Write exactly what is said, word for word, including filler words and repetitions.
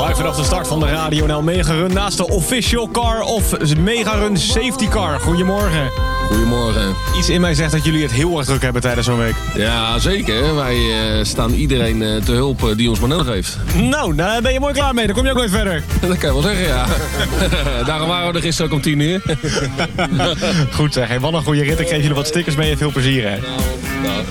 Live vanaf de start van de Radio N L Mega Run naast de Official Car of Mega Run Safety Car. Goedemorgen. Goedemorgen. Iets in mij zegt dat jullie het heel erg druk hebben tijdens zo'n week. Ja, zeker. Wij uh, staan iedereen uh, te hulp uh, die ons maar nodig heeft. Nou, daar ben je mooi klaar mee. Dan kom je ook nooit verder. Dat kan je wel zeggen, ja. Daarom waren we er gisteren ook om tien uur. Goed zeg. Hey, wat een goede rit. Ik geef jullie wat stickers mee en veel plezier, hè. Nou, nou.